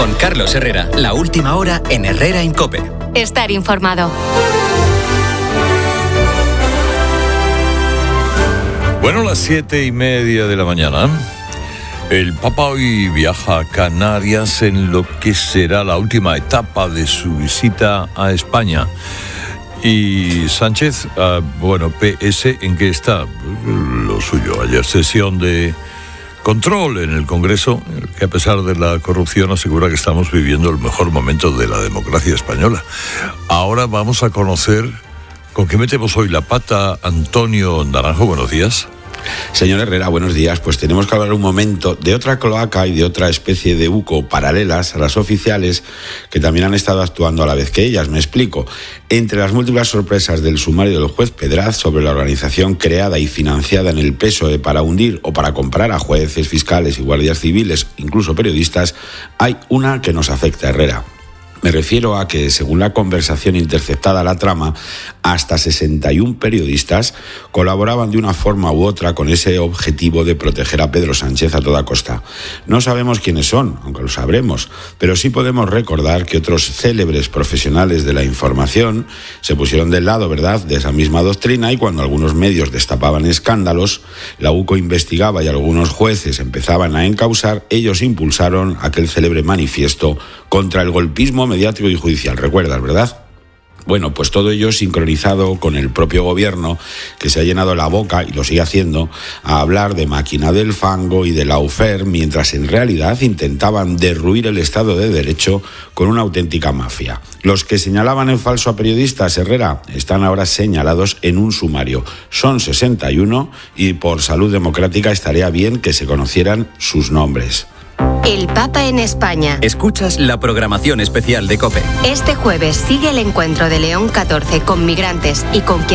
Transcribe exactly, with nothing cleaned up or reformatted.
Con Carlos Herrera, la última hora en Herrera en COPE. Estar informado. Bueno, las siete y media de la mañana. El Papa hoy viaja a Canarias en lo que será la última etapa de su visita a España. Y Sánchez, uh, bueno, P S, ¿en qué está? Lo suyo. Ayer sesión de control en el Congreso, que a pesar de la corrupción asegura que estamos viviendo el mejor momento de la democracia española. Ahora vamos a conocer con qué metemos hoy la pata. Antonio Naranjo, buenos días. Señor Herrera, buenos días. Pues tenemos que hablar un momento de otra cloaca y de otra especie de UCO paralelas a las oficiales que también han estado actuando a la vez que ellas. Me explico. Entre las múltiples sorpresas del sumario del juez Pedraz sobre la organización creada y financiada en el P S O E para hundir o para comprar a jueces, fiscales y guardias civiles, incluso periodistas, hay una que nos afecta, Herrera. Me refiero a que, según la conversación interceptada a la trama, hasta sesenta y uno periodistas colaboraban de una forma u otra con ese objetivo de proteger a Pedro Sánchez a toda costa. No sabemos quiénes son, aunque lo sabremos, pero sí podemos recordar que otros célebres profesionales de la información se pusieron del lado, ¿verdad?, de esa misma doctrina, y cuando algunos medios destapaban escándalos, la UCO investigaba y algunos jueces empezaban a encausar, ellos impulsaron aquel célebre manifiesto contra el golpismo mediático y judicial. ¿Recuerdas, verdad? Bueno, pues todo ello sincronizado con el propio gobierno, que se ha llenado la boca, y lo sigue haciendo, a hablar de máquina del fango y de lawfare, mientras en realidad intentaban derruir el Estado de Derecho con una auténtica mafia. Los que señalaban en falso a periodistas, Herrera, están ahora señalados en un sumario. Son sesenta y uno y por salud democrática estaría bien que se conocieran sus nombres. El Papa en España. Escuchas la programación especial de COPE. Este jueves sigue el encuentro de León catorce con migrantes y con quien